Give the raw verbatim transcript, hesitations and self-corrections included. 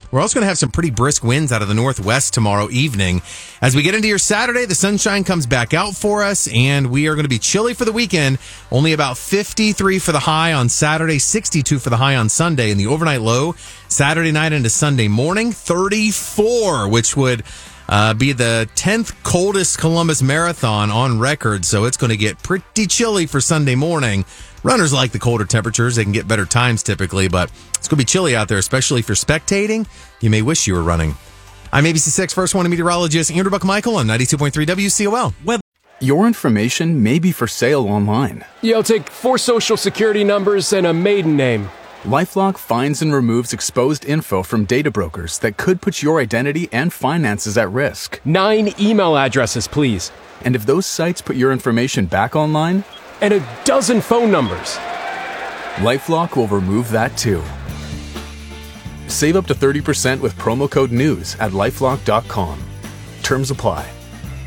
We're also going to have some pretty brisk winds out of the northwest tomorrow evening. As we get into your Saturday, the sunshine comes back out for us, and we are going to be chilly for the weekend. Only about fifty-three for the high on Saturday, sixty-two for the high on Sunday, and the overnight low Saturday night into Sunday morning, thirty-four, which would uh, be the tenth coldest Columbus Marathon on record. So it's going to get pretty chilly for Sunday morning. Runners like the colder temperatures. They can get better times typically, but it's going to be chilly out there, especially if you're spectating. You may wish you were running. I'm A B C six First One meteorologist Andrew Buckmichael on ninety-two point three W C O L. Web- Your information may be for sale online. Yeah, I'll take four social security numbers and a maiden name. LifeLock finds and removes exposed info from data brokers that could put your identity and finances at risk. Nine email addresses, please. And if those sites put your information back online, and a dozen phone numbers. LifeLock will remove that too. Save up to thirty percent with promo code NEWS at LifeLock dot com. Terms apply.